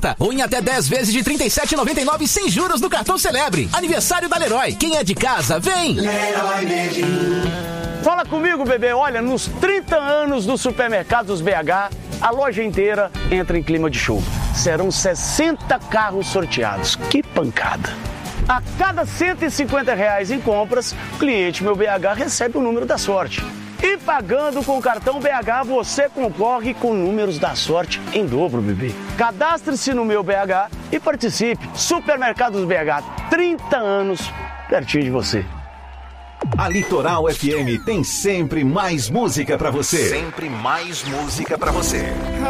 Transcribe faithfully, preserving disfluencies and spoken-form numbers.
Ou em até dez vezes de trinta e sete reais e noventa e nove centavos sem juros no cartão Celebre. Aniversário da Leroy. Quem é de casa, vem! Leroy Merlin. Fala comigo, bebê. Olha, nos trinta anos do Supermercados B H, a loja inteira entra em clima de show. Serão sessenta carros sorteados. Que pancada! A cada cento e cinquenta reais em compras, o cliente Meu B H recebe o número da sorte. E pagando com o cartão B H, você concorre com números da sorte em dobro, bebê. Cadastre-se no Meu B H e participe. Supermercados B H, trinta anos, pertinho de você. A Litoral F M tem sempre mais música pra você. Sempre mais música pra você.